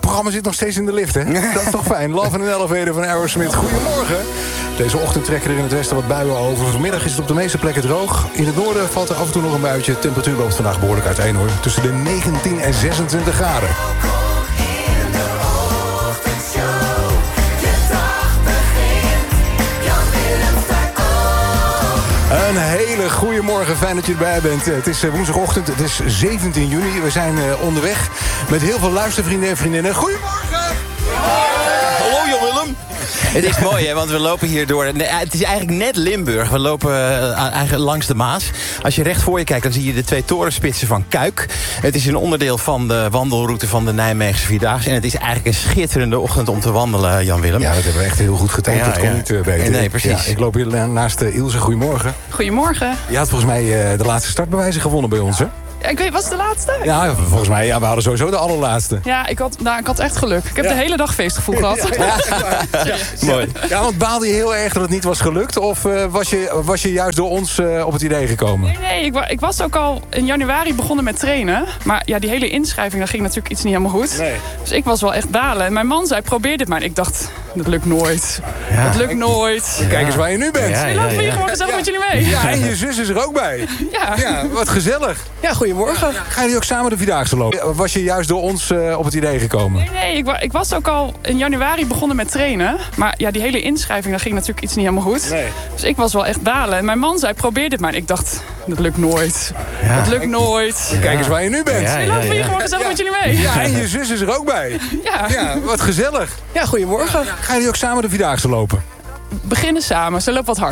programma zit nog steeds in de lift, hè? Dat is toch fijn. Love in an Elevator van Aerosmith. Goedemorgen. Deze ochtend trekken er in het westen wat buien over. Vanmiddag is het op de meeste plekken droog. In het noorden valt er af en toe nog een buitje. De temperatuur loopt vandaag behoorlijk uiteen, hoor. Tussen de 19 en 26 graden. Een hele goede morgen, fijn dat je erbij bent. Het is woensdagochtend, het is 17 juni. We zijn onderweg met heel veel luistervrienden en vriendinnen. Goedemorgen! Hallo Jan-Willem. Het is mooi, hè, want we lopen hier door. Het is eigenlijk net Limburg. We lopen eigenlijk langs de Maas. Als je recht voor je kijkt, dan zie je de 2 torenspitsen van Kuik. Het is een onderdeel van de wandelroute van de Nijmeegse Vierdaagse. En het is eigenlijk een schitterende ochtend om te wandelen, Jan-Willem. Ja, dat hebben we echt heel goed getimed. Dat kon niet beter. Nee, precies. Ja, ik loop hier naast Ilse. Goedemorgen. Goedemorgen. Je had volgens mij de laatste startbewijzen gewonnen bij ons, hè? Ja, ik weet, was het de laatste? Ja, volgens mij, we hadden sowieso de allerlaatste. Ja, ik had echt geluk. Ik heb de hele dag feestgevoel gehad. Mooi. Ja, want baalde je heel erg dat het niet was gelukt? Of was je juist door ons op het idee gekomen? Nee, ik was ook al in januari begonnen met trainen. Maar ja, die hele inschrijving, daar ging natuurlijk iets niet helemaal goed. Nee. Dus ik was wel echt balen. En mijn man zei, probeer dit maar. En ik dacht, dat lukt nooit. Ja. Dat lukt nooit. Kijk eens waar je nu bent. Ik loop hier gewoon gezellig met jullie mee. Ja, en je zus is er ook bij. Ja, wat gezellig. Ja, goedemorgen. Gaan jullie ook samen de Vierdaagse lopen? Was je juist door ons op het idee gekomen? Nee, ik was ook al in januari begonnen met trainen. Maar ja, die hele inschrijving, daar ging natuurlijk iets niet helemaal goed. Nee. Dus ik was wel echt balen. En mijn man zei, probeer dit maar. En ik dacht, dat lukt nooit. Dat lukt nooit. Kijk eens waar je nu bent. Ik loop hier gewoon gezellig met jullie mee. Ja, en je zus is er ook bij. Ja, wat gezellig. Ja, goedemorgen. Gaan jullie ook samen de Vierdaagse lopen? Beginnen samen, ze loopt wat harder.